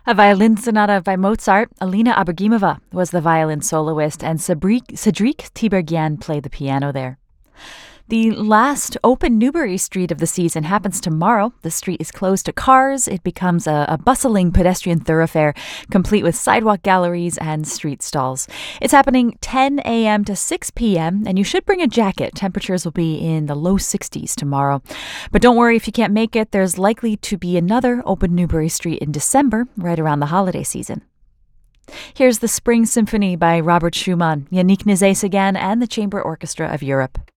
A violin sonata by Mozart. Alina Abergimova was the violin soloist, and Cedric Tiberghien played the piano there. The last open Newbury Street of the season happens tomorrow. The street is closed to cars. It becomes a bustling pedestrian thoroughfare, complete with sidewalk galleries and street stalls. It's happening 10 a.m. to 6 p.m., and you should bring a jacket. Temperatures will be in the low 60s tomorrow. But don't worry if you can't make it. There's likely to be another open Newbury Street in December, right around the holiday season. Here's the Spring Symphony by Robert Schumann, Yannick Nézet-Séguin, and the Chamber Orchestra of Europe.